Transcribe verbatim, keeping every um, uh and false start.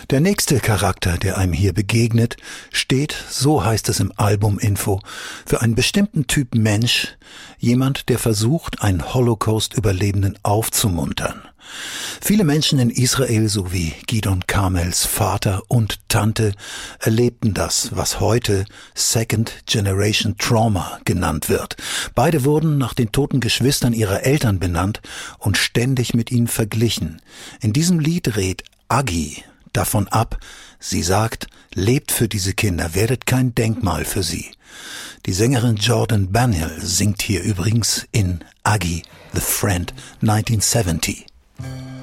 Der nächste Charakter, der einem hier begegnet, steht, so heißt es im Album-Info, für einen bestimmten Typ Mensch, jemand, der versucht, einen Holocaust-Überlebenden aufzumuntern. Viele Menschen in Israel sowie Gidon Karmels Vater und Tante erlebten das, was heute Second Generation Trauma genannt wird. Beide wurden nach den toten Geschwistern ihrer Eltern benannt und ständig mit ihnen verglichen. In diesem Lied rät Aggie davon ab, sie sagt, lebt für diese Kinder, werdet kein Denkmal für sie. Die Sängerin Jordan Baniel singt hier übrigens in Aggie, The Friend neunzehnhundertsiebzig.